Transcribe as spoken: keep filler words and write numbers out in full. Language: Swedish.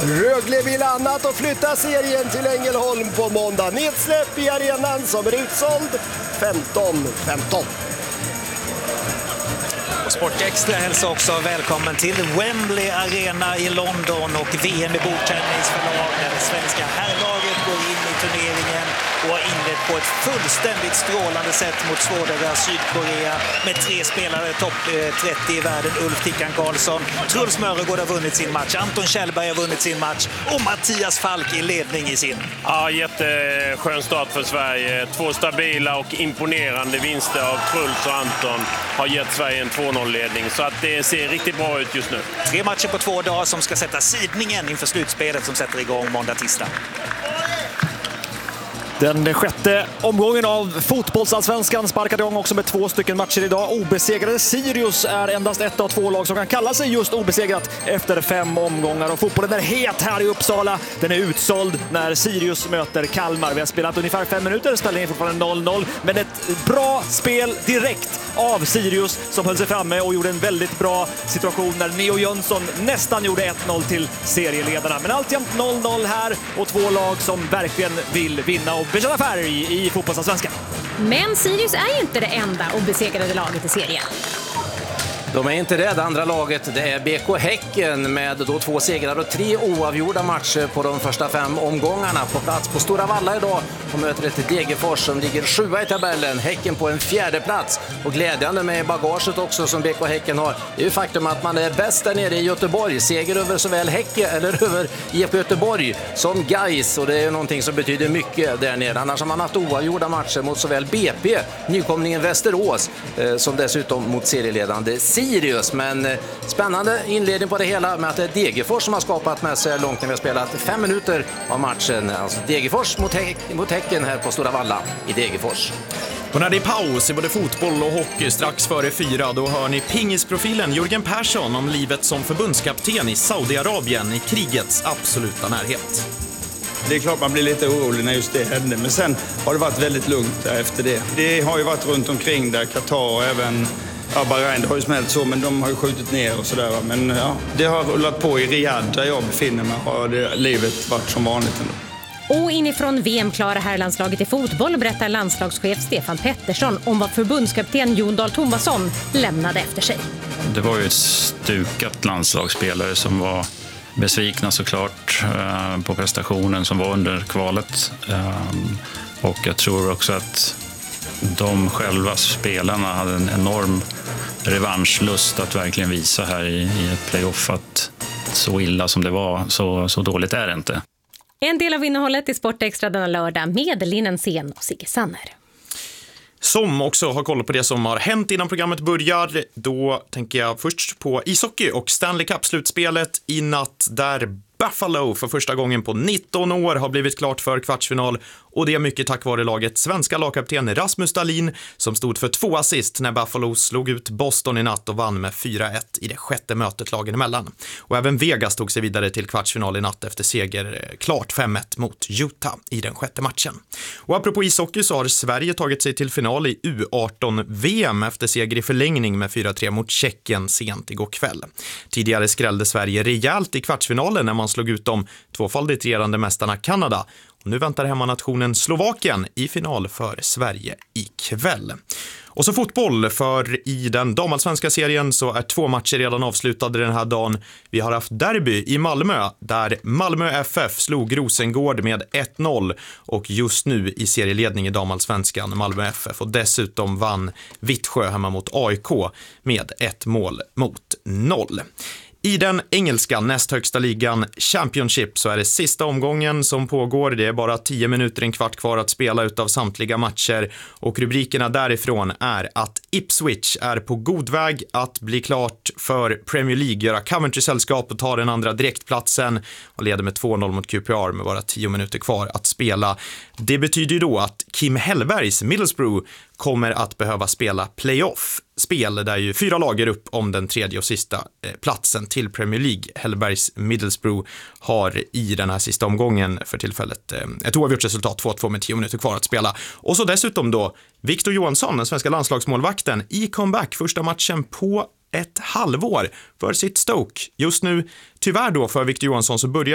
Rögle vill annat och flytta serien till Ängelholm på måndag. Nedsläpp i arenan som är utsåld femton femton. Sportextra hälsar också välkommen till Wembley Arena i London och V M i bordtennisförlag där det svenska herrlaget går in i turneringen och har inlett på ett fullständigt strålande sätt mot svårare Sydkorea med tre spelare topp trettio i världen. Ulf Tickan Karlsson, Truls Mörregård har vunnit sin match, Anton Kjellberg har vunnit sin match och Mattias Falk i ledning i sin. Ja, jätteskön start för Sverige. Två stabila och imponerande vinster av Truls och Anton har gett Sverige en två noll-ledning, så att det ser riktigt bra ut just nu. Tre matcher på två dagar som ska sätta sidningen inför slutspelet som sätter igång måndag tisdag. Den sjätte omgången av fotbollsallsvenskan sparkade igång också med två stycken matcher idag. Obesegrade Sirius är endast ett av två lag som kan kalla sig just obesegrat efter fem omgångar. Och fotbollen är het här i Uppsala. Den är utsåld när Sirius möter Kalmar. Vi har spelat ungefär fem minuter, ställningen är fortfarande noll noll. Men ett bra spel direkt av Sirius som höll sig framme och gjorde en väldigt bra situation när Neo Jönsson nästan gjorde ett noll till serieledarna. Men alltjämt noll noll här och två lag som verkligen vill vinna och bekänna färg i fotbollsallsvenskan. Men Sirius är ju inte det enda obesegrade laget i serien. De är inte det. Det andra laget, det är B K Häcken med då två segrar och tre oavgjorda matcher på de första fem omgångarna. På plats på Stora Valla idag och möter ett Degerfors som ligger sjua i tabellen. Häcken på en fjärde plats. Och glädjande med bagaget också som B K Häcken har, det är ju faktum att man är bäst där nere i Göteborg. Seger över såväl Häcken eller över I F K Göteborg som Gais, och det är någonting som betyder mycket där nere. Annars har man haft oavgjorda matcher mot såväl B P, nykomlingen Västerås, eh, som dessutom mot serieledande Sirius. Men eh, spännande inledning på det hela med att det är Degerfors som har skapat med sig långt när vi har spelat fem minuter av matchen. Alltså Degerfors mot, Hä- mot Häcken här på Stora Valla i Degerfors. Och när det är paus i både fotboll och hockey strax före fyra, då hör ni pingisprofilen Jörgen Persson om livet som förbundskapten i Saudiarabien i krigets absoluta närhet. Det är klart man blir lite orolig när just det hände, men sen har det varit väldigt lugnt efter det. Det har ju varit runt omkring där, Qatar och även ja, Bahrain, det har ju smält så, men de har ju skjutit ner och sådär. Men ja, det har rullat på i Riyadh där jag befinner mig, har det, livet varit som vanligt ändå. Och inifrån V M-klara herrlandslaget i fotboll berättar landslagschef Stefan Pettersson om vad förbundskapten Jon Dahl Tomasson lämnade efter sig. Det var ju ett stukat landslagsspelare som var besvikna såklart på prestationen som var under kvalet. Och jag tror också att de själva spelarna hade en enorm revanschlust att verkligen visa här i, i ett playoff att så illa som det var, så, så dåligt är det inte. En del av innehållet i Sportextra denna lördag med Linnen Sen och Sigge Sanner. Som också har koll på det som har hänt innan programmet börjar. Då tänker jag först på ishockey och Stanley Cup-slutspelet i natt där Buffalo för första gången på nitton år har blivit klart för kvartsfinal, och det är mycket tack vare laget svenska lagkapten Rasmus Dahlin som stod för två assist när Buffalo slog ut Boston i natt och vann med fyra ett i det sjätte mötet lagen emellan. Och även Vegas tog sig vidare till kvartsfinal i natt efter seger klart fem ett mot Utah i den sjätte matchen. Och apropå ishockey så har Sverige tagit sig till final i U arton V M efter seger i förlängning med fyra tre mot Tjeckien sent igår kväll. Tidigare skrällde Sverige rejält i kvartsfinalen när man slog ut de tvåfaldigt regerande mästarna Kanada. Och nu väntar hemmanationen Slovakien i final för Sverige ikväll. Och så fotboll, för i den damallsvenska serien så är två matcher redan avslutade den här dagen. Vi har haft derby i Malmö där Malmö F F slog Rosengård med ett noll och just nu i serieledning i damallsvenskan Malmö F F, och dessutom vann Vittsjö hemma mot A I K med ett mål mot noll. I den engelska näst högsta ligan Championship så är det sista omgången som pågår. Det är bara tio minuter, en kvart kvar att spela utav samtliga matcher. Och rubrikerna därifrån är att Ipswich är på god väg att bli klart för Premier League, göra Coventry-sällskap och ta den andra direktplatsen och leder med två noll mot Q P R med bara tio minuter kvar att spela. Det betyder ju då att Kim Hellbergs Middlesbrough kommer att behöva spela playoff. Spel där ju fyra lag är upp om den tredje och sista eh, platsen till Premier League. Hellbergs Middlesbrough har i den här sista omgången för tillfället eh, ett oavgjort resultat, två två med tio minuter kvar att spela. Och så dessutom då Victor Johansson, den svenska landslagsmålvakten, i comeback första matchen på ett halvår för sitt Stoke. Just nu, tyvärr då för Victor Johansson, så börjar